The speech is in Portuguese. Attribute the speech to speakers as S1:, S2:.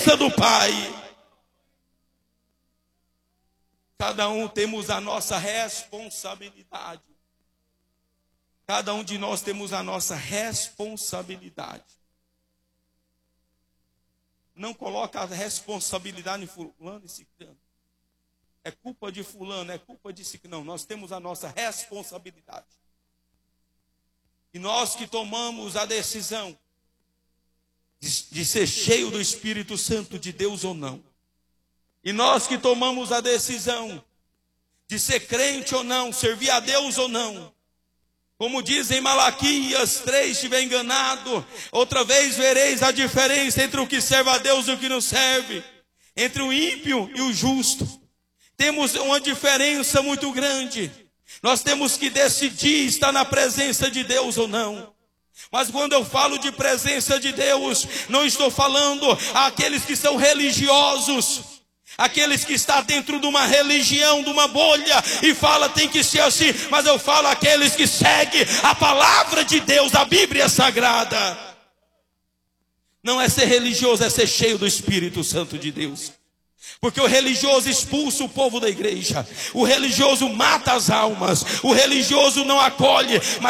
S1: do Pai. Cada um temos a nossa responsabilidade. Cada um de nós temos a nossa responsabilidade. Não coloca a responsabilidade em fulano e ciclano. É culpa de fulano, é culpa de ciclano. Não, nós temos a nossa responsabilidade. E nós que tomamos a decisão de ser cheio do Espírito Santo de Deus ou não. E nós que tomamos a decisão de ser crente ou não, servir a Deus ou não. Como diz em Malaquias 3, estiver enganado, outra vez vereis a diferença entre o que serve a Deus e o que não serve. Entre o ímpio e o justo. Temos uma diferença muito grande. Nós temos que decidir estar na presença de Deus ou não. Mas quando eu falo de presença de Deus, não estou falando àqueles que são religiosos, aqueles que estão dentro de uma religião, de uma bolha, e fala tem que ser assim. Mas eu falo àqueles que seguem a palavra de Deus, a Bíblia Sagrada. Não é ser religioso, é ser cheio do Espírito Santo de Deus. Porque o religioso expulsa o povo da igreja. O religioso mata as almas. O religioso não acolhe. Mas